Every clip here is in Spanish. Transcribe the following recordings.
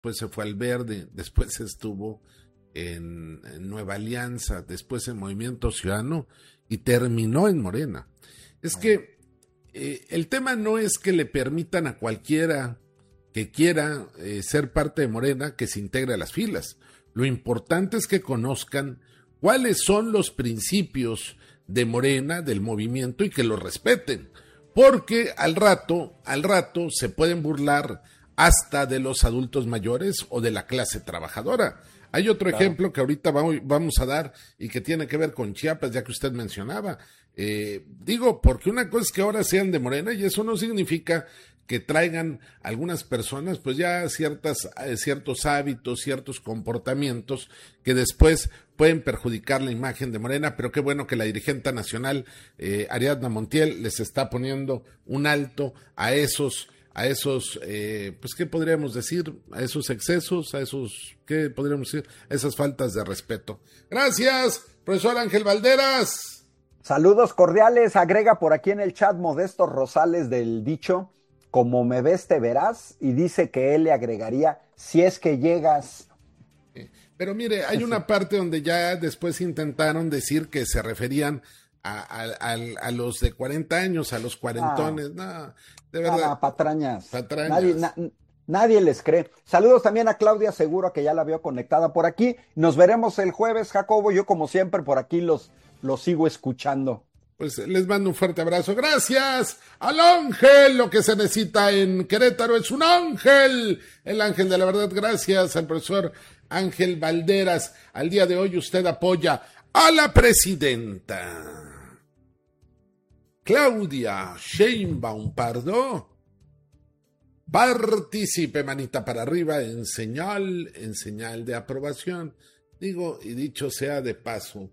después se fue al Verde, después estuvo en Nueva Alianza, después en Movimiento Ciudadano y terminó en Morena. Es que el tema no es que le permitan a cualquiera que quiera ser parte de Morena que se integre a las filas. Lo importante es que conozcan cuáles son los principios de Morena, del movimiento, y que los respeten, porque al rato se pueden burlar hasta de los adultos mayores o de la clase trabajadora. Hay otro ejemplo que ahorita vamos a dar y que tiene que ver con Chiapas, ya que usted mencionaba. Porque una cosa es que ahora sean de Morena y eso no significa que traigan algunas personas pues ya ciertos hábitos, ciertos comportamientos que después pueden perjudicar la imagen de Morena, pero qué bueno que la dirigente nacional Ariadna Montiel les está poniendo un alto a esos pues qué podríamos decir, a esos excesos, qué podríamos decir, a esas faltas de respeto. Gracias, profesor Ángel Valderas. Saludos cordiales, agrega por aquí en el chat Modesto Rosales del dicho, como me ves te verás, y dice que él le agregaría, si es que llegas. Pero mire, hay una parte donde ya después intentaron decir que se referían a los de 40 años, a los cuarentones, no, de verdad. Patrañas. Nadie les cree. Saludos también a Claudia Seguro, que ya la veo conectada por aquí. Nos veremos el jueves, Jacobo. Yo, como siempre, por aquí los sigo escuchando. Pues les mando un fuerte abrazo. Gracias al ángel. Lo que se necesita en Querétaro es un ángel. El ángel de la verdad. Gracias al profesor Ángel Valderas. Al día de hoy usted apoya a la presidenta Claudia Sheinbaum Pardo. Participe, manita para arriba, en señal de aprobación. Digo, y dicho sea de paso,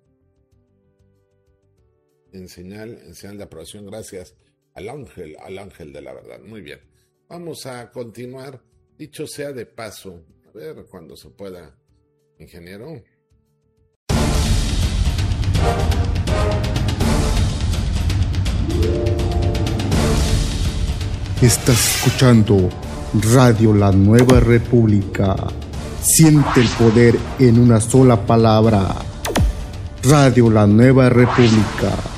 en señal de aprobación, gracias al ángel de la verdad. Muy bien, vamos a continuar. Dicho sea de paso, a ver cuando se pueda, ingeniero. Estás escuchando Radio La Nueva República. Siente el poder en una sola palabra. Radio La Nueva República.